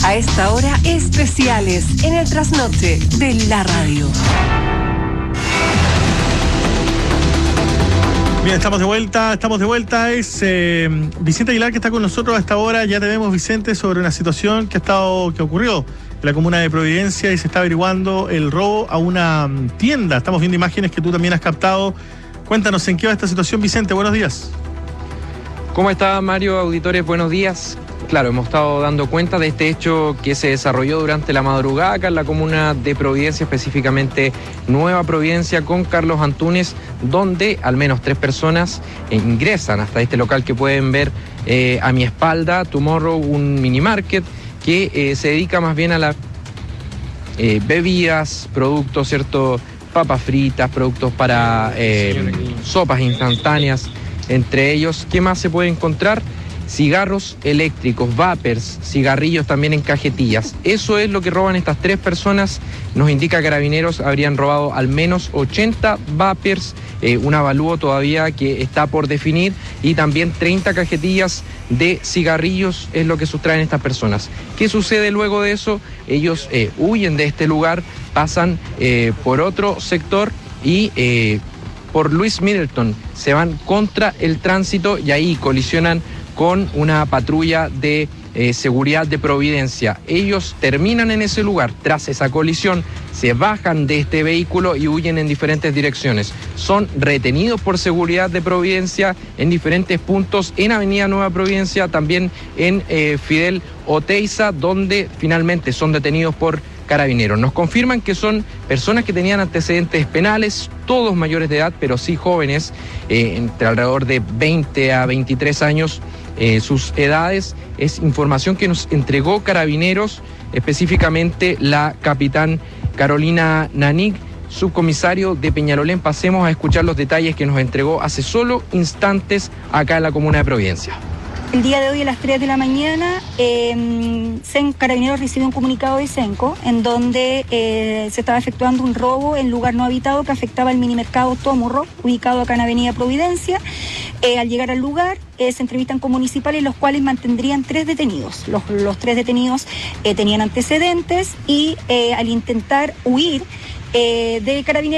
A esta hora, especiales en el trasnoche de la radio. Bien, estamos de vuelta. Es Vicente Aguilar que está con nosotros a esta hora. Ya te vemos, Vicente, sobre una situación que ocurrió en la comuna de Providencia y se está averiguando el robo a una tienda. Estamos viendo imágenes que tú también has captado. Cuéntanos en qué va esta situación, Vicente. Buenos días. ¿Cómo está, Mario? Auditores, buenos días. Claro, hemos estado dando cuenta de este hecho que se desarrolló durante la madrugada acá en la comuna de Providencia, específicamente Nueva Providencia, con Carlos Antunes, donde al menos 3 personas ingresan hasta este local que pueden ver a mi espalda, Tomorrow, un mini market que se dedica más bien a las bebidas, productos, ¿cierto? Papas fritas, productos para sopas instantáneas, entre ellos. ¿Qué más se puede encontrar? Cigarros eléctricos, vapers, cigarrillos también en cajetillas. Eso es lo que roban estas 3 personas. Nos indica Carabineros habrían robado al menos 80 vapers, un avalúo todavía que está por definir, y también 30 cajetillas de cigarrillos es lo que sustraen estas personas. ¿Qué sucede luego de eso? Ellos huyen de este lugar, pasan por otro sector y por Luis Middleton se van contra el tránsito y ahí colisionan con una patrulla de seguridad de Providencia. Ellos terminan en ese lugar. Tras esa colisión, se bajan de este vehículo y huyen en diferentes direcciones. Son retenidos por seguridad de Providencia en diferentes puntos, en Avenida Nueva Providencia, también en Fidel Oteiza, donde finalmente son detenidos por Carabineros. Nos confirman que son personas que tenían antecedentes penales, todos mayores de edad, pero sí jóvenes, entre alrededor de 20 a 23 años. Sus edades es información que nos entregó Carabineros, específicamente la capitán Carolina Nanig, subcomisario de Peñalolén. Pasemos a escuchar los detalles que nos entregó hace solo instantes acá en la comuna de Providencia. El día de hoy a las 3 de la mañana, Carabineros recibe un comunicado de Senco en donde se estaba efectuando un robo en lugar no habitado que afectaba el minimercado Tomorrow, ubicado acá en Avenida Providencia. Al llegar al lugar, se entrevistan con municipales, los cuales mantendrían 3 detenidos. Los 3 detenidos tenían antecedentes y al intentar huir de Carabineros,